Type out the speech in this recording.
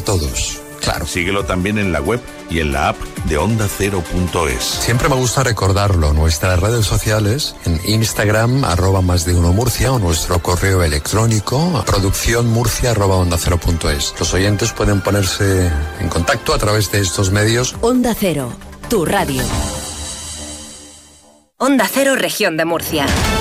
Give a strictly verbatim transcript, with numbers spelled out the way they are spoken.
todos. Claro. Síguelo también en la web y en la app de onda cero punto es. Siempre me gusta recordarlo. Nuestras redes sociales, en Instagram, arroba más de uno Murcia, o nuestro correo electrónico, producciónmurcia arroba onda cero punto es. Los oyentes pueden ponerse en contacto a través de estos medios. Onda Cero, tu radio. Onda Cero, Región de Murcia.